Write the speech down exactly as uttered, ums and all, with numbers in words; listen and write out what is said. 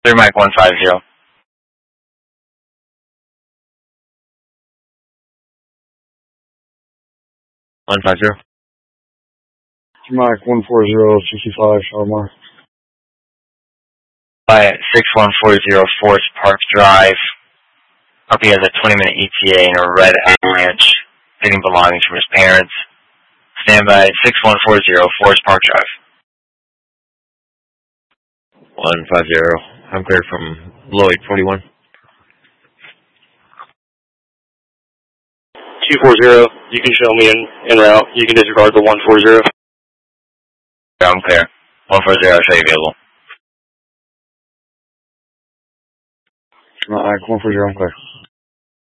Clear Mike one five zero. one five zero. Mike one four zero sixty-five Shalimar. By six one four zero Forest Park Drive. Up he has a twenty minute E T A in a red Avalanche, getting belongings from his parents. Stand by six one four zero Forest Park Drive. one five zero. I'm clear from Lloyd forty-one. two four zero. You can show me en, en route. You can disregard the one four zero. Yeah, I'm clear. one four zero, show you available. Mike one four zero, I'm clear.